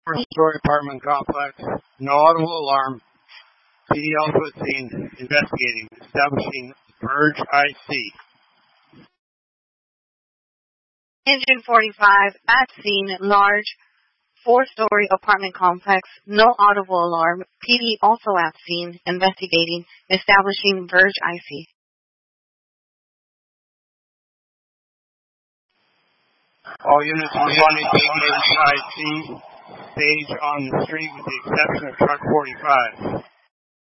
Four-story apartment complex. No audible alarm. PD also at scene. Investigating. Establishing Verge IC. Engine 45 at scene. Large 4-story apartment complex. No audible alarm. PD also at scene. Investigating. Establishing Verge IC. All units responding to Verge IC. Stage on the street with the exception of truck 45.